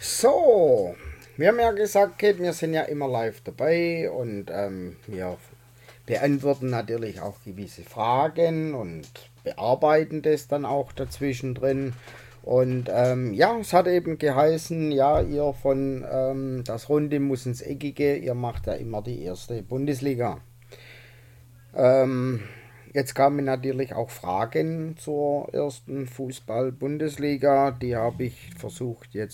So, wir haben ja gesagt, Kate, wir sind ja immer live dabei und wir beantworten natürlich auch gewisse Fragen und bearbeiten das dann auch dazwischen drin. Und ja, es hat eben geheißen, ja, ihr von das Runde muss ins Eckige, ihr macht ja immer die erste Bundesliga. Ähm, Jetzt kamen natürlich auch Fragen zur ersten Fußball-Bundesliga, die habe ich versucht jetzt